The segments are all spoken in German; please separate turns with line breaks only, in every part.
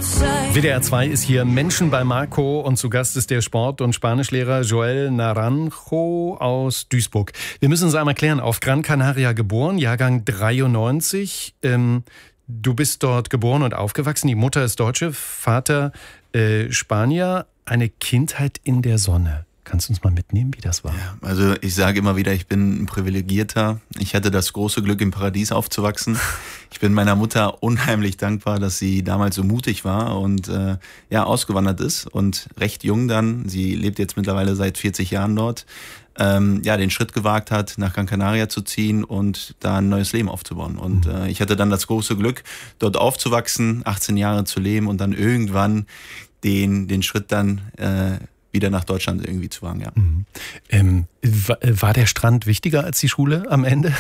WDR 2 ist hier Menschen bei Marco und zu Gast ist der Sport- und Spanischlehrer Joel Naranjo aus Duisburg. Wir müssen es einmal klären, auf Gran Canaria geboren, Jahrgang 93. Du bist dort geboren und aufgewachsen, die Mutter ist Deutsche, Vater Spanier, eine Kindheit in der Sonne. Kannst du uns mal mitnehmen, wie das war?
Ja, also ich sage immer wieder, ich bin ein Privilegierter. Ich hatte das große Glück, im Paradies aufzuwachsen. Ich bin meiner Mutter unheimlich dankbar, dass sie damals so mutig war und ausgewandert ist und recht jung dann, sie lebt jetzt mittlerweile seit 40 Jahren dort, den Schritt gewagt hat, nach Gran Canaria zu ziehen und da ein neues Leben aufzubauen. Und ich hatte dann das große Glück, dort aufzuwachsen, 18 Jahre zu leben und dann irgendwann den Schritt dann wieder nach Deutschland irgendwie zu wagen, ja.
War der Strand wichtiger als die Schule am Ende?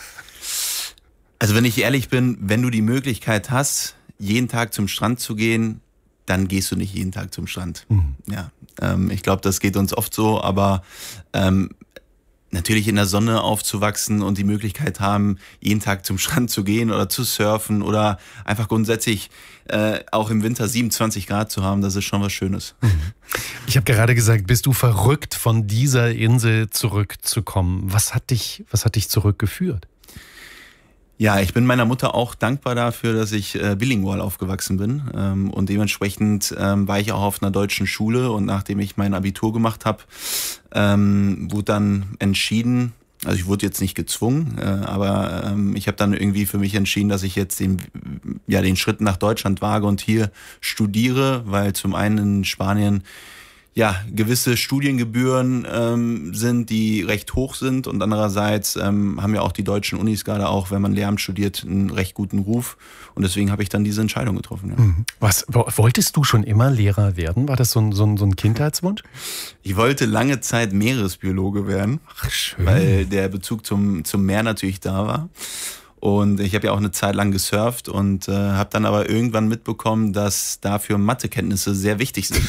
Also wenn ich ehrlich bin, wenn du die Möglichkeit hast, jeden Tag zum Strand zu gehen, dann gehst du nicht jeden Tag zum Strand. Ja, ich glaube, das geht uns oft so, aber natürlich in der Sonne aufzuwachsen und die Möglichkeit haben, jeden Tag zum Strand zu gehen oder zu surfen oder einfach grundsätzlich auch im Winter 27 Grad zu haben, das ist schon was Schönes.
Ich habe gerade gesagt, bist du verrückt, von dieser Insel zurückzukommen? Was hat dich zurückgeführt?
Ja, ich bin meiner Mutter auch dankbar dafür, dass ich bilingual aufgewachsen bin und dementsprechend war ich auch auf einer deutschen Schule und nachdem ich mein Abitur gemacht habe, wurde dann entschieden, also ich wurde jetzt nicht gezwungen, aber ich habe dann irgendwie für mich entschieden, dass ich jetzt den Schritt nach Deutschland wage und hier studiere, weil zum einen in Spanien gewisse Studiengebühren sind, die recht hoch sind und andererseits haben ja auch die deutschen Unis gerade auch, wenn man Lehramt studiert, einen recht guten Ruf und deswegen habe ich dann diese Entscheidung getroffen. Ja.
Was, wolltest du schon immer Lehrer werden? War das so ein Kindheitswunsch?
Ich wollte lange Zeit Meeresbiologe werden,
ach, schön.
Weil der Bezug zum Meer natürlich da war. Und ich habe ja auch eine Zeit lang gesurft und habe dann aber irgendwann mitbekommen, dass dafür Mathekenntnisse sehr wichtig sind.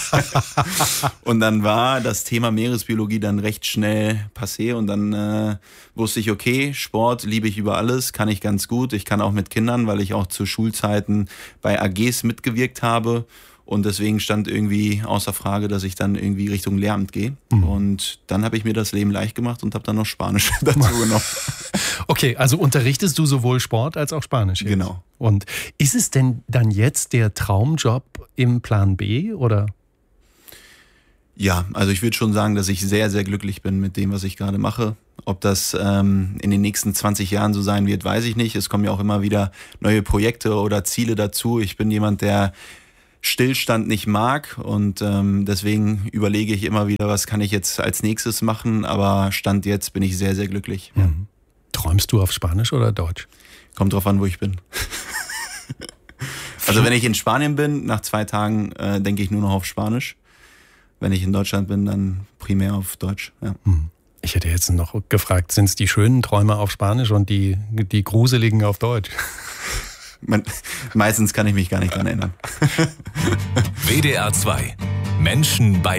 Und dann war das Thema Meeresbiologie dann recht schnell passé und dann wusste ich, okay, Sport liebe ich über alles, kann ich ganz gut. Ich kann auch mit Kindern, weil ich auch zu Schulzeiten bei AGs mitgewirkt habe. Und deswegen stand irgendwie außer Frage, dass ich dann irgendwie Richtung Lehramt gehe. Und dann habe ich mir das Leben leicht gemacht und habe dann noch Spanisch dazu genommen.
Okay, also unterrichtest du sowohl Sport als auch Spanisch jetzt?
Genau.
Und ist es denn dann jetzt der Traumjob im Plan B, oder?
Ja, also ich würde schon sagen, dass ich sehr, sehr glücklich bin mit dem, was ich gerade mache. Ob das in den nächsten 20 Jahren so sein wird, weiß ich nicht. Es kommen ja auch immer wieder neue Projekte oder Ziele dazu. Ich bin jemand, der Stillstand nicht mag und deswegen überlege ich immer wieder, was kann ich jetzt als nächstes machen, aber Stand jetzt bin ich sehr, sehr glücklich. Ja.
Träumst du auf Spanisch oder Deutsch?
Kommt drauf an, wo ich bin. Also wenn ich in Spanien bin, nach 2 Tagen denke ich nur noch auf Spanisch. Wenn ich in Deutschland bin, dann primär auf Deutsch. Ja.
Ich hätte jetzt noch gefragt, sind es die schönen Träume auf Spanisch und die gruseligen auf Deutsch?
Meistens kann ich mich gar nicht dran erinnern.
WDR 2. Menschen bei